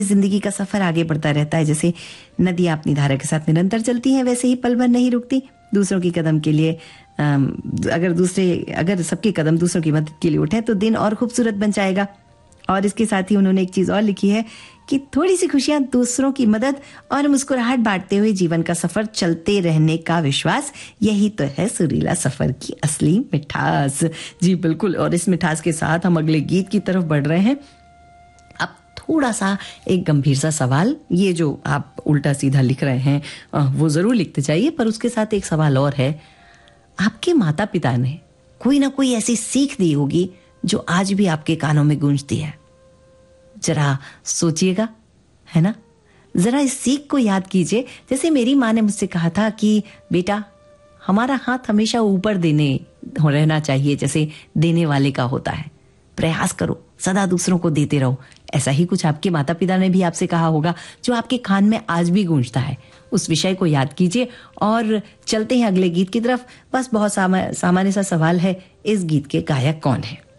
जिंदगी का सफर आगे बढ़ता रहता है। जैसे नदियां अपनी धारा के साथ निरंतर चलती हैं, वैसे ही पल भर नहीं रुकती। दूसरों की कदम के लिए अगर सबके कदम दूसरों की मदद के लिए उठे तो दिन और खूबसूरत बन जाएगा। और इसके साथ ही उन्होंने एक चीज और लिखी है कि थोड़ी सी खुशियां, दूसरों की मदद और मुस्कुराहट बांटते हुए जीवन का सफर चलते रहने का विश्वास, यही तो है सुरीला सफर की असली मिठास। जी बिल्कुल। और इस मिठास के साथ हम अगले गीत की तरफ बढ़ रहे हैं। अब थोड़ा सा एक गंभीर सा सवाल, ये जो आप उल्टा सीधा लिख रहे हैं वो जरूर लिखते जाइए, पर उसके साथ एक सवाल और है। आपके माता पिता ने कोई ना कोई ऐसी सीख दी होगी जो आज भी आपके कानों में गूंजती है। जरा सोचिएगा, है ना। जरा इस सीख को याद कीजिए। जैसे मेरी माँ ने मुझसे कहा था कि बेटा, हमारा हाथ हमेशा ऊपर रहना चाहिए, जैसे देने वाले का होता है। प्रयास करो, सदा दूसरों को देते रहो। ऐसा ही कुछ आपके माता पिता ने भी आपसे कहा होगा, जो आपके कान में आज भी गूंजता है। उस विषय को याद कीजिए और चलते हैं अगले गीत की तरफ। बस बहुत सामान्य सा सवाल है, इस गीत के गायक कौन है।